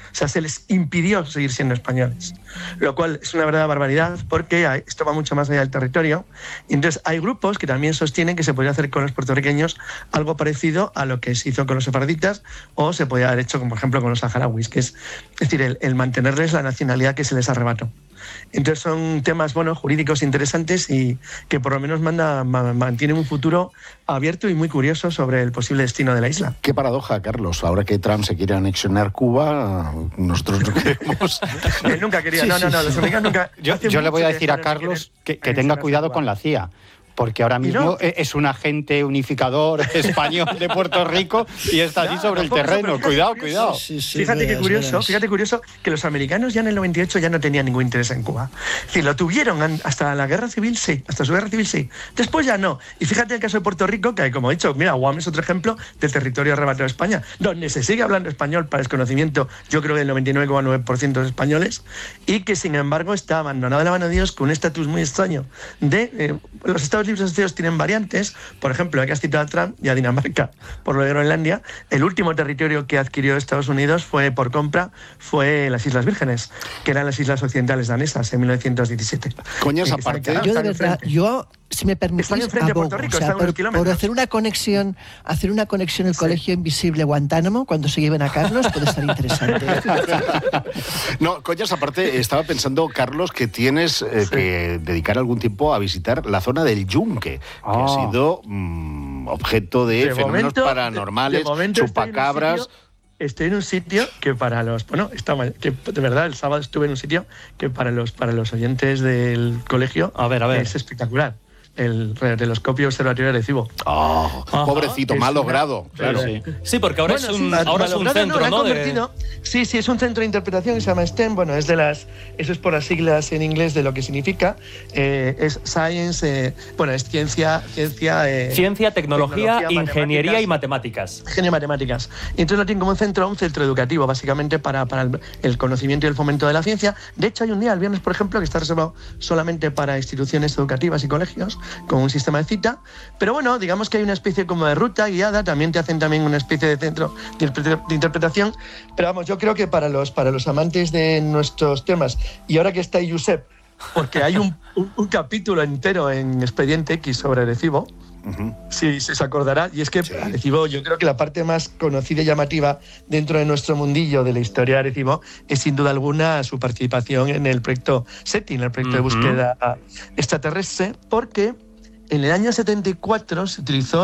O sea, se les impidió seguir siendo españoles. Lo cual es una verdadera barbaridad porque esto va mucho más allá del territorio. Y entonces hay grupos que también sostienen que se podría hacer con los puertorriqueños algo parecido a lo que se hizo con los sefarditas o se podría haber hecho, como por ejemplo, con los saharauis, que es decir, el mantenerles la nacionalidad que se les arrebató. Entonces son temas jurídicos interesantes y que por lo menos mantienen un futuro abierto y muy curioso sobre el posible destino de la isla. Qué paradoja, Carlos. Ahora que Trump se quiere anexionar Cuba, nosotros no queremos. Él nunca quería. No, los americanos nunca. Yo le voy a decir a Carlos que tenga cuidado con la CIA. Porque ahora mismo es un agente unificador español de Puerto Rico y está allí sobre el terreno. Cuidado. Sí, fíjate qué curioso que los americanos ya en el 98 ya no tenían ningún interés en Cuba. Es decir, lo tuvieron hasta la guerra civil, sí. Hasta su guerra civil, sí. Después ya no. Y fíjate el caso de Puerto Rico, que como he dicho, mira, Guam es otro ejemplo del territorio arrebatado de España, donde se sigue hablando español para desconocimiento, yo creo, del 99,9% de españoles, y que sin embargo está abandonado de la mano de Dios con un estatus muy extraño de los Estados Libres Asociados tienen variantes, por ejemplo, aquí has citado a Trump y a Dinamarca por lo de Groenlandia. El último territorio que adquirió Estados Unidos por compra fue las Islas Vírgenes, que eran las islas occidentales danesas en 1917. Coñas aparte. Yo de verdad, si me permitís, abogo, por hacer una conexión el Colegio Invisible Guantánamo, cuando se lleven a Carlos, puede estar interesante. No, coñas aparte, estaba pensando, Carlos, que tienes que dedicar algún tiempo a visitar la zona del Yunque, que ha sido objeto de fenómenos paranormales, chupacabras. Estoy en un sitio que para los... que de verdad el sábado estuve en un sitio que para los oyentes del colegio es espectacular. El telescopio observatorio de Arecibo. Pobrecito, mal logrado. Claro. Sí, porque ahora es un centro, ¿no? Sí, es un centro de interpretación que se llama STEM. Eso es por las siglas en inglés de lo que significa. Es Science, es ciencia... Ciencia, tecnología, ingeniería y matemáticas. Ingeniería y matemáticas. Y entonces lo tienen como un centro educativo, básicamente para el conocimiento y el fomento de la ciencia. De hecho, hay un día, el viernes, por ejemplo, que está reservado solamente para instituciones educativas y colegios, con un sistema de cita, pero digamos que hay una especie como de ruta guiada, también te hacen una especie de centro de interpretación, pero yo creo que para los amantes de nuestros temas, y ahora que está ahí Josep, porque hay un capítulo entero en Expediente X sobre Arecibo, si se acordará, y es que Arecibo, yo creo que la parte más conocida y llamativa dentro de nuestro mundillo de la historia de Arecibo es sin duda alguna su participación en el proyecto SETI, en el proyecto de búsqueda extraterrestre, porque en el año 74 se utilizó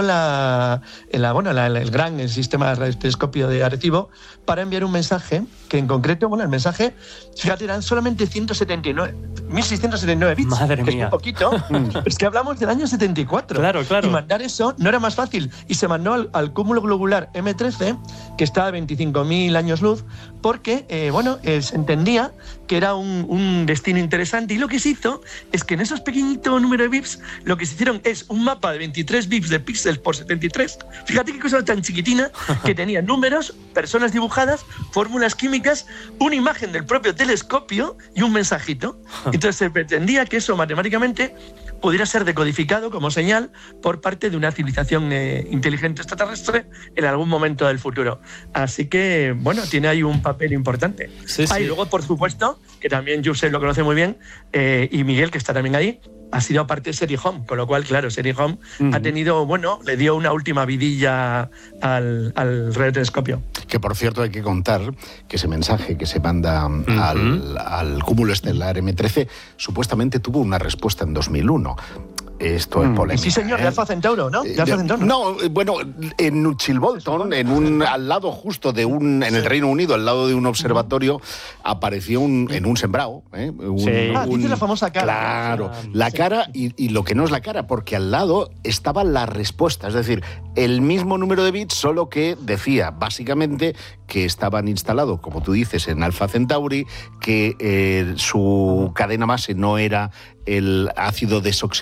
el sistema de radiotelescopio de Arecibo para enviar un mensaje que en concreto, el mensaje, fíjate, eran solamente 1.679 bits. Madre mía. Es muy poquito. Es que hablamos del año 74. Claro. Y mandar eso no era más fácil. Y se mandó al cúmulo globular M13, que está a 25.000 años luz, porque, se entendía que era un destino interesante. Y lo que se hizo es que en esos pequeñitos números de bits, lo que se hicieron es un mapa de 23 bits de píxeles por 73. Fíjate qué cosa tan chiquitina, que tenía números, personas dibujadas, fórmulas químicas, una imagen del propio telescopio y un mensajito. Entonces se pretendía que eso matemáticamente pudiera ser decodificado como señal por parte de una civilización inteligente extraterrestre en algún momento del futuro. Así que, tiene ahí un papel importante. Y luego, por supuesto, que también Josep lo conoce muy bien, y Miguel, que está también ahí, ha sido parte de Serie Home, con lo cual, claro, Serie Home ha tenido, le dio una última vidilla al radiotelescopio. Que, por cierto, hay que contar que ese mensaje que se manda al cúmulo estelar M13 supuestamente tuvo una respuesta en 2001. Esto es polémico. Sí, señor, de Alpha Centauro, ¿no? De Alpha Centauro. No, en Chilbolton, al lado justo en el Reino Unido, al lado de un observatorio, apareció en un sembrado. Dice la famosa cara. Claro, la cara y lo que no es la cara, porque al lado estaba la respuesta, es decir, el mismo número de bits, solo que decía básicamente que estaban instalados, como tú dices, en Alpha Centauri, que su cadena base no era el ácido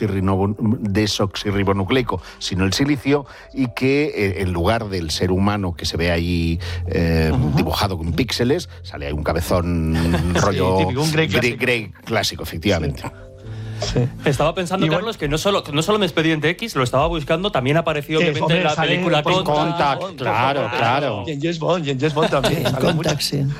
desoxirribonucleico, sino el silicio, y que en lugar del ser humano que se ve ahí dibujado con píxeles, sale ahí un cabezón rollo típico, un Grey clásico, efectivamente. Sí. Estaba pensando, Carlos, que no solo en Expediente X, lo estaba buscando, también apareció obviamente en la película Contact. Claro. Y en James Bond también. Contact, sí.